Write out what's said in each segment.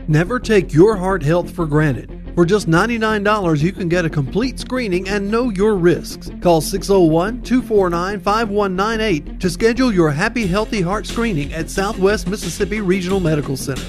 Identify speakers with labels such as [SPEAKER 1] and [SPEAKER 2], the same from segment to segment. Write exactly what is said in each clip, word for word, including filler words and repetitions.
[SPEAKER 1] Never take your heart health for granted. For just ninety-nine dollars, you can get a complete screening and know your risks. Call six oh one, two four nine, five one nine eight to schedule your Happy Healthy Heart screening at Southwest Mississippi Regional Medical Center.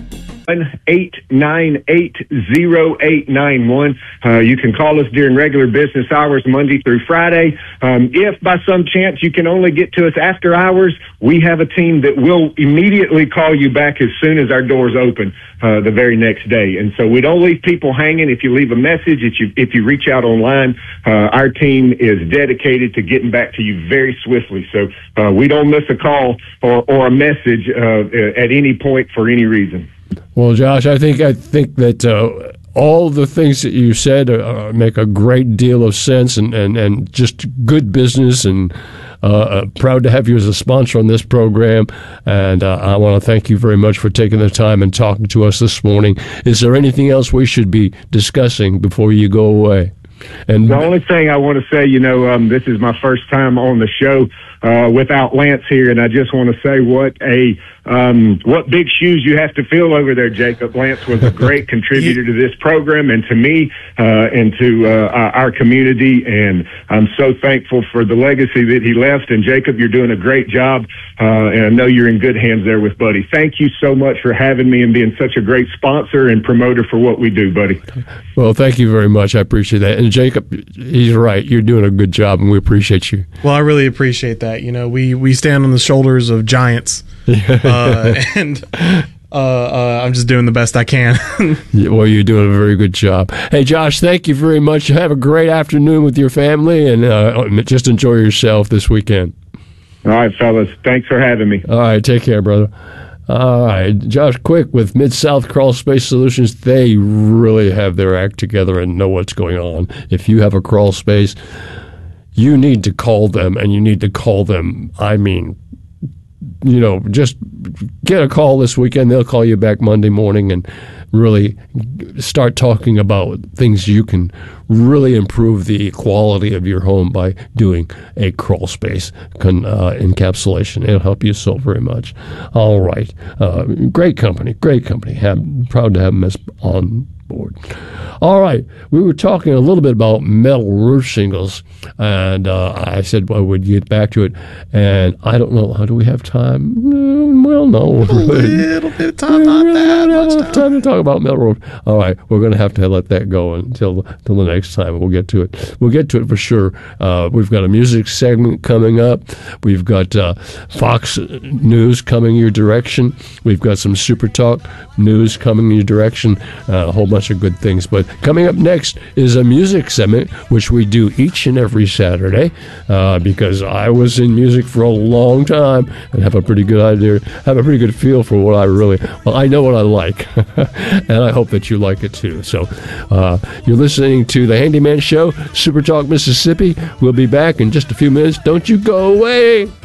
[SPEAKER 2] eight nine eight, zero eight nine one. Uh, you can call us during regular business hours, Monday through Friday. Um, if by some chance you can only get to us after hours, we have a team that will immediately call you back as soon as our doors open uh, the very next day. And so we don't leave people hanging. If you leave a message, if you if you reach out online, uh, our team is dedicated to getting back to you very swiftly. So uh, we don't miss a call or, or a message uh, at any point for any reason.
[SPEAKER 3] Well, Josh, I think I think that uh, all the things that you said uh, make a great deal of sense, and, and, and just good business, and uh, uh, proud to have you as a sponsor on this program. And uh, I want to thank you very much for taking the time and talking to us this morning. Is there anything else we should be discussing before you go away? And
[SPEAKER 2] the only thing I want to say, you know, um, this is my first time on the show uh, without Lance here, and I just want to say what a um, what big shoes you have to fill over there, Jacob. Lance was a great contributor to this program and to me uh, and to uh, our community, and I'm so thankful for the legacy that he left. And Jacob, you're doing a great job, uh, and I know you're in good hands there with Buddy. Thank you so much for having me and being such a great sponsor and promoter for what we do, buddy.
[SPEAKER 3] Well, thank you very much. I appreciate that. And Jacob, he's right. You're doing a good job, and we appreciate you.
[SPEAKER 4] Well, I really appreciate that. You know, we, we stand on the shoulders of giants, uh, and uh, uh, I'm just doing the best I can.
[SPEAKER 3] Well, you're doing a very good job. Hey, Josh, thank you very much. Have a great afternoon with your family, and uh, just enjoy yourself this weekend.
[SPEAKER 2] All right, fellas. Thanks for having me.
[SPEAKER 3] All right, take care, brother. All right, Josh Quick with Mid-South Crawl Space Solutions. They really have their act together and know what's going on. If you have a crawl space, you need to call them, and you need to call them, I mean, you know, just get a call this weekend. They'll call you back Monday morning and really start talking about things you can really improve the quality of your home by doing a crawl space con, uh, encapsulation. It'll help you so very much. All right. Uh, great company, great company. Have, proud to have them as on board. All right. We were talking a little bit about metal roof shingles, and uh, I said well, we'd get back to it. And I don't know, how do we have time? Mm, well, no.
[SPEAKER 4] A little bit of time, not that much time.
[SPEAKER 3] time to talk about metal roof. All right. We're going to have to let that go until, until the next time. We'll get to it. We'll get to it for sure. Uh, we've got a music segment coming up. We've got uh, Fox News coming your direction. We've got some Super Talk news coming your direction. Uh, a whole bunch of good things. But coming up next is a music segment, which we do each and every Saturday, uh, because I was in music for a long time and have a pretty good idea, have a pretty good feel for what I really, well, I know what I like, and I hope that you like it too. So uh, you're listening to The Handyman Show, Super Talk Mississippi. We'll be back in just a few minutes. Don't you go away.